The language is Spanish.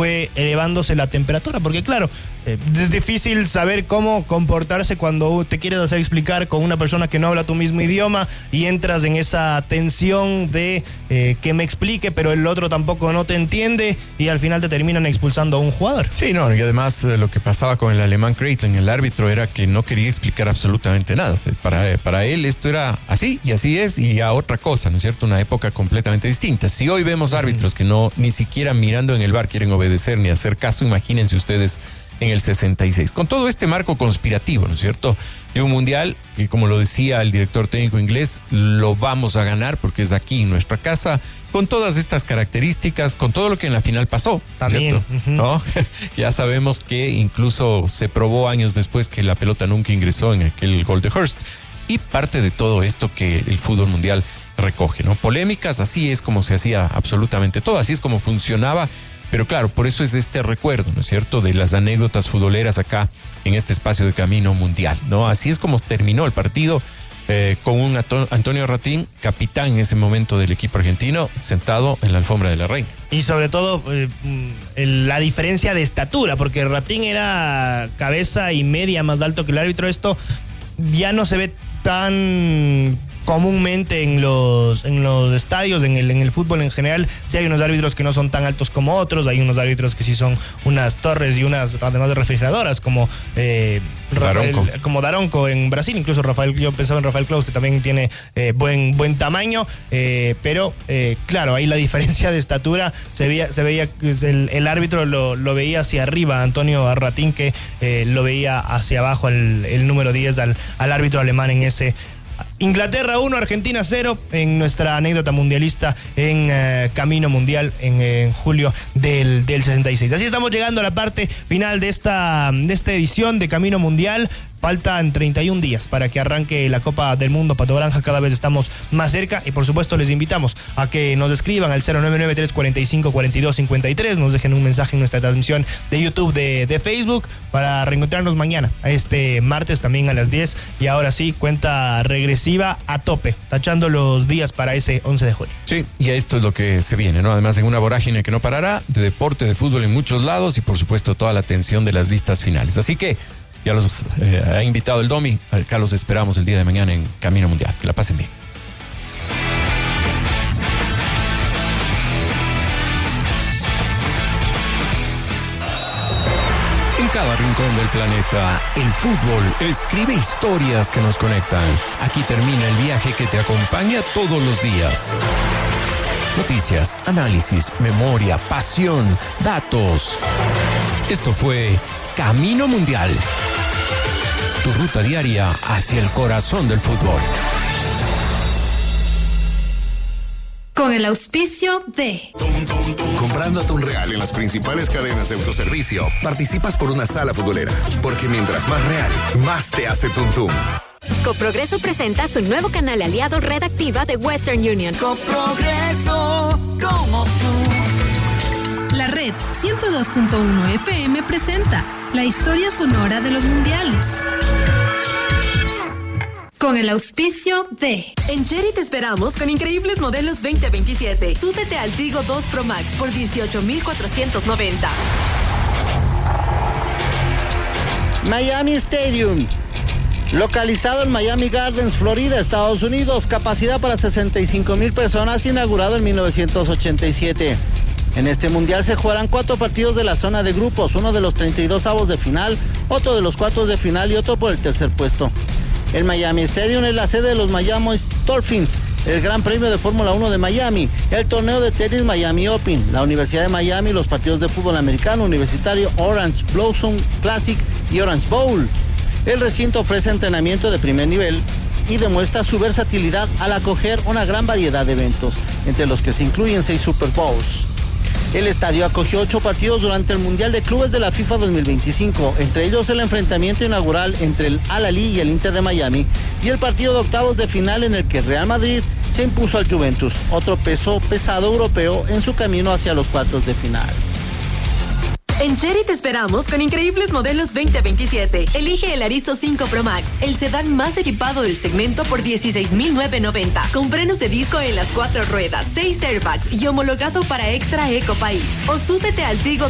fue elevándose la temperatura, porque claro, es difícil saber cómo comportarse cuando te quieres hacer explicar con una persona que no habla tu mismo idioma y entras en esa tensión de que me explique, pero el otro tampoco no te entiende y al final te terminan expulsando a un jugador. Sí, no, y además lo que pasaba con el alemán Creighton, el árbitro, era que no quería explicar absolutamente nada. O sea, para él esto era así y así es y a otra cosa, ¿no es cierto? Una época completamente distinta. Si hoy vemos árbitros que no ni siquiera mirando en el VAR quieren obedecer ni hacer caso, imagínense ustedes en el 66, con todo este marco conspirativo, ¿no es cierto?, de un mundial que, como lo decía el director técnico inglés, lo vamos a ganar porque es aquí en nuestra casa, con todas estas características, con todo lo que en la final pasó, también, ¿no? Ya sabemos que incluso se probó años después que la pelota nunca ingresó en aquel gol de Hurst, y parte de todo esto que el fútbol mundial recoge, ¿no? Polémicas, así es como se hacía absolutamente todo, así es como funcionaba. Pero claro, por eso es este recuerdo, ¿no es cierto?, de las anécdotas futboleras acá en este espacio de Camino Mundial, ¿no? Así es como terminó el partido con un Antonio Ratín, capitán en ese momento del equipo argentino, sentado en la alfombra de la reina. Y sobre todo la diferencia de estatura, porque Ratín era cabeza y media más alto que el árbitro. Esto ya no se ve tan comúnmente en los estadios, en el fútbol en general. Sí hay unos árbitros que no son tan altos como otros, hay unos árbitros que sí son unas torres y unas, además de refrigeradoras, como Daronco en Brasil. Incluso yo pensaba en Rafael Claus, que también tiene buen tamaño, pero claro, ahí la diferencia de estatura se veía el árbitro lo veía hacia arriba, Antonio Ratín, que lo veía hacia abajo el número 10 al árbitro alemán en ese Inglaterra 1, Argentina 0 en nuestra anécdota mundialista en Camino Mundial en julio del 66. Así estamos llegando a la parte final de esta edición de Camino Mundial. Faltan 31 días para que arranque la Copa del Mundo Pato Granja. Cada vez estamos más cerca y por supuesto les invitamos a que nos escriban al 099-345-4253. Nos dejen un mensaje en nuestra transmisión de YouTube, de Facebook, para reencontrarnos mañana, este martes también a las 10. Y ahora sí, cuenta regresiva a tope, tachando los días para ese 11 de junio. Sí, y esto es lo que se viene, ¿no? Además, en una vorágine que no parará, de deporte, de fútbol en muchos lados y por supuesto toda la atención de las listas finales. Así que ya los ha invitado el Domi. Acá los esperamos el día de mañana en Camino Mundial. Que la pasen bien. En cada rincón del planeta, el fútbol escribe historias que nos conectan. Aquí termina el viaje que te acompaña todos los días. Noticias, análisis, memoria, pasión, datos. Esto fue Camino Mundial, tu ruta diaria hacia el corazón del fútbol. Con el auspicio de... Comprando atún real en las principales cadenas de autoservicio, participas por una sala futbolera. Porque mientras más real, más te hace tuntum. Coprogreso presenta su nuevo canal aliado Red Activa de Western Union. Coprogreso, como tú. La Red 102.1 FM presenta la historia sonora de los mundiales. Con el auspicio de... En Cherry te esperamos con increíbles modelos 2027. Súbete al Tigo 2 Pro Max por $18,490. Miami Stadium, localizado en Miami Gardens, Florida, Estados Unidos, capacidad para 65,000 personas, inaugurado en 1987. En este mundial se jugarán 4 partidos de la zona de grupos, uno de los 32 avos de final, otro de los cuartos de final y otro por el tercer puesto. El Miami Stadium es la sede de los Miami Dolphins, el Gran Premio de Fórmula 1 de Miami, el torneo de tenis Miami Open, la Universidad de Miami, los partidos de fútbol americano universitario Orange Blossom Classic y Orange Bowl. El recinto ofrece entrenamiento de primer nivel y demuestra su versatilidad al acoger una gran variedad de eventos, entre los que se incluyen 6 Super Bowls. El estadio acogió 8 partidos durante el Mundial de Clubes de la FIFA 2025, entre ellos el enfrentamiento inaugural entre el Al-Ahly y el Inter de Miami y el partido de octavos de final en el que Real Madrid se impuso al Juventus, otro peso pesado europeo en su camino hacia los cuartos de final. En Cherry te esperamos con increíbles modelos 2027. Elige el Aristo 5 Pro Max, el sedán más equipado del segmento por $16,990. Con frenos de disco en las 4 ruedas, 6 airbags y homologado para Extra Eco País. O súbete al Tigo